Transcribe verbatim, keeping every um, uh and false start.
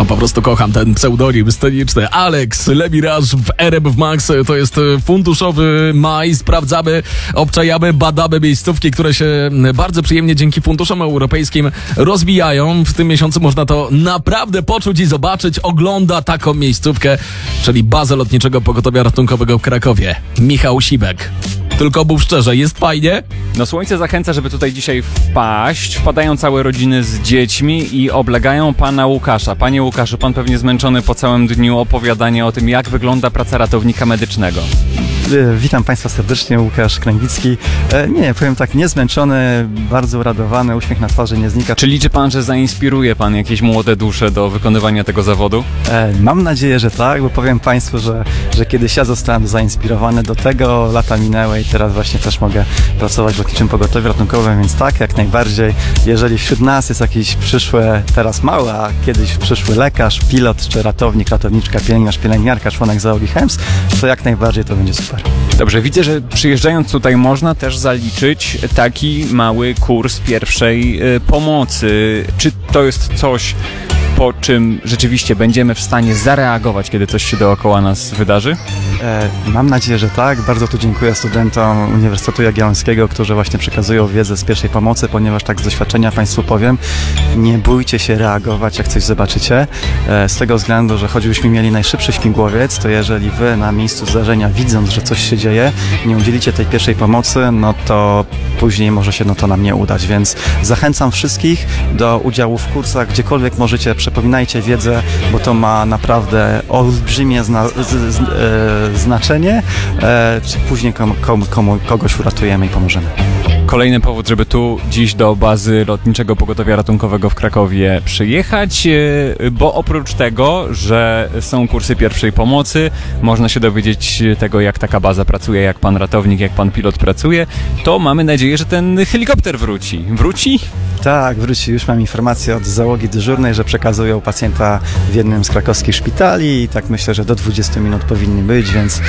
No po prostu kocham ten pseudonim sceniczny. Alex Lemiraż w R M F Max to jest funduszowy maj. Sprawdzamy, obczajamy, badamy miejscówki, które się bardzo przyjemnie dzięki funduszom europejskim rozwijają. W tym miesiącu można to naprawdę poczuć i zobaczyć. Ogląda taką miejscówkę, czyli bazę Lotniczego Pogotowia Ratunkowego w Krakowie. Michał Sibek. Tylko mów szczerze, jest fajnie? No słońce zachęca, żeby tutaj dzisiaj wpaść. Wpadają całe rodziny z dziećmi i oblegają pana Łukasza. Panie Łukaszu, pan pewnie zmęczony po całym dniu opowiadania o tym, jak wygląda praca ratownika medycznego. Witam Państwa serdecznie, Łukasz Kręgicki. E, nie, powiem tak, niezmęczony, bardzo uradowany, uśmiech na twarzy nie znika. Czy liczy pan, że zainspiruje pan jakieś młode dusze do wykonywania tego zawodu? E, mam nadzieję, że tak, bo powiem Państwu, że, że kiedyś ja zostałem zainspirowany do tego, lata minęły i teraz właśnie też mogę pracować w Lotniczym Pogotowiu Ratunkowym, więc tak, jak najbardziej. Jeżeli wśród nas jest jakiś przyszły, teraz mały, a kiedyś przyszły lekarz, pilot czy ratownik, ratowniczka, pielęgniarz, pielęgniarka, członek załogi H E M S, to jak najbardziej to będzie super. Dobrze, widzę, że przyjeżdżając tutaj można też zaliczyć taki mały kurs pierwszej y, pomocy. Czy to jest coś, po czym rzeczywiście będziemy w stanie zareagować, kiedy coś się dookoła nas wydarzy? E, mam nadzieję, że tak. Bardzo tu dziękuję studentom Uniwersytetu Jagiellońskiego, którzy właśnie przekazują wiedzę z pierwszej pomocy, ponieważ tak z doświadczenia Państwu powiem, nie bójcie się reagować, jak coś zobaczycie. E, z tego względu, że choćbyśmy mieli najszybszy śmigłowiec, to jeżeli Wy na miejscu zdarzenia, widząc, że coś się dzieje, nie udzielicie tej pierwszej pomocy, no to później może się no to nam nie udać, więc zachęcam wszystkich do udziału w kursach, gdziekolwiek możecie, przypominajcie wiedzę, bo to ma naprawdę olbrzymie zna, z, z, e, znaczenie, e, czy później komu, komu, komu, kogoś uratujemy i pomożemy. Kolejny powód, żeby tu dziś do bazy Lotniczego Pogotowia Ratunkowego w Krakowie przyjechać, bo oprócz tego, że są kursy pierwszej pomocy, można się dowiedzieć tego, jak taka baza pracuje, jak pan ratownik, jak pan pilot pracuje, to mamy nadzieję, że ten helikopter wróci. Wróci? Tak, wróci. Już mam informację od załogi dyżurnej, że przekazują pacjenta w jednym z krakowskich szpitali i tak myślę, że do dwudziestu minut powinni być, więc